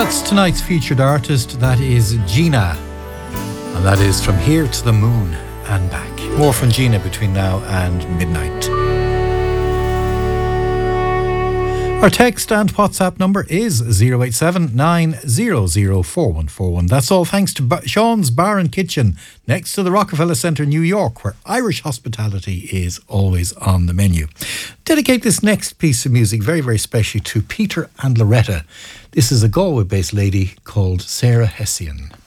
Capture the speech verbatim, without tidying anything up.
That's tonight's featured artist. That is Gina. And that is From Here to the Moon and Back. More from Gina between now and midnight. Our text and WhatsApp number is zero eight seven nine zero zero four one four one. That's all thanks to ba- Sean's Bar and Kitchen next to the Rockefeller Centre, New York, where Irish hospitality is always on the menu. Dedicate this next piece of music very, very specially to Peter and Loretta. This is a Galway-based lady called Sarah Hessian.